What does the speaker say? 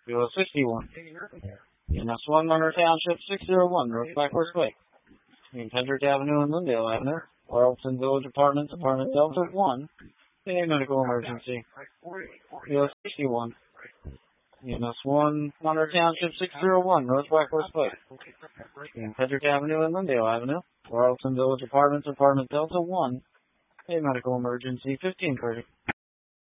US 61. EMS 1, Monroe Township, 601, North Backwoods Way. Between Pendrick Avenue and Lindale Avenue. Arlington Village Apartments, Apartment Delta 1. A medical emergency. US 61. EMS 1, Monroe Township, 601, North Backwoods Way. Between Pendrick Avenue and Lindale Avenue. Arlington Village Apartments, Apartment Delta 1. A medical emergency, 1530.